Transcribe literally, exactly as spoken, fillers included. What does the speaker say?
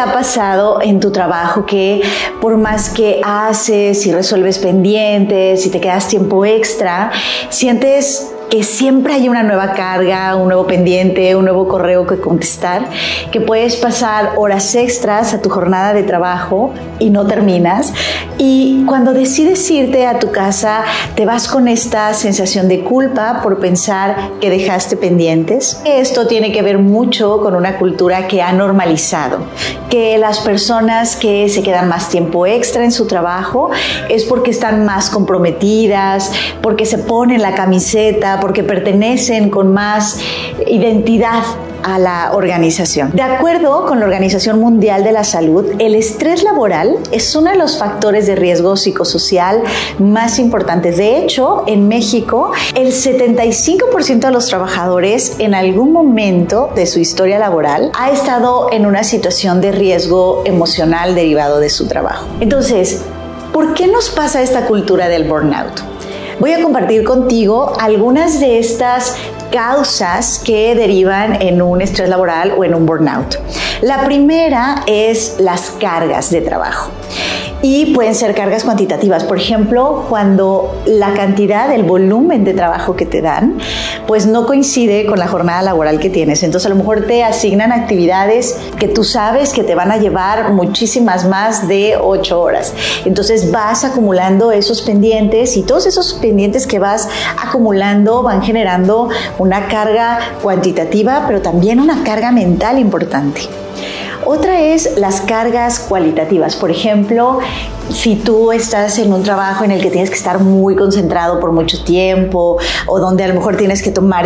ha pasado en tu trabajo que por más que haces y resuelves pendientes y te quedas tiempo extra, sientes que siempre hay una nueva carga, un nuevo pendiente, un nuevo correo que contestar, que puedes pasar horas extras a tu jornada de trabajo y no terminas? Y cuando decides irte a tu casa, te vas con esta sensación de culpa por pensar que dejaste pendientes. Esto tiene que ver mucho con una cultura que ha normalizado que las personas que se quedan más tiempo extra en su trabajo es porque están más comprometidas, porque se ponen la camiseta, porque pertenecen con más identidad a la organización. De acuerdo con la Organización Mundial de la Salud, el estrés laboral es uno de los factores de riesgo psicosocial más importantes. De hecho, en México, el setenta y cinco por ciento de los trabajadores en algún momento de su historia laboral ha estado en una situación de riesgo emocional derivado de su trabajo. Entonces, ¿por qué nos pasa esta cultura del burnout? Voy a compartir contigo algunas de estas causas que derivan en un estrés laboral o en un burnout. La primera es las cargas de trabajo. Y pueden ser cargas cuantitativas. Por ejemplo, cuando la cantidad, el volumen de trabajo que te dan, pues no coincide con la jornada laboral que tienes. Entonces, a lo mejor te asignan actividades que tú sabes que te van a llevar muchísimas más de ocho horas. Entonces, vas acumulando esos pendientes y todos esos pendientes que vas acumulando van generando una carga cuantitativa, pero también una carga mental importante. Otra es las cargas cualitativas. Por ejemplo, si tú estás en un trabajo en el que tienes que estar muy concentrado por mucho tiempo o donde a lo mejor tienes que tomar